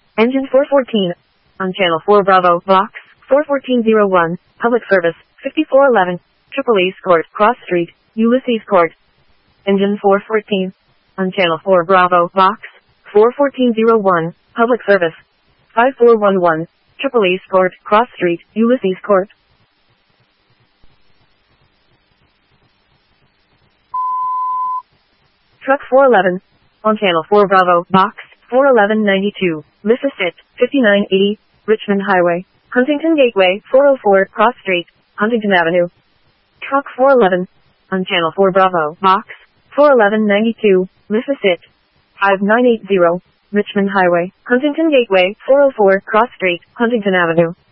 Engine 414. On Channel 4 Bravo, Box 41401, Public Service, 5411, Triple Court, Cross Street, Ulysses Court. Engine 414. On Channel 4 Bravo, Box 41401, Public Service, 5411, Triple Court, Cross Street, Ulysses Court. Truck 411. On Channel 4 Bravo, Box 41192, Mississippi, 5980, Richmond Highway, Huntington Gateway, 404, Cross Street, Huntington Avenue. Truck 411. On Channel 4 Bravo, Box 41192, Mississippi, 5980, Richmond Highway, Huntington Gateway, 404, Cross Street, Huntington Avenue.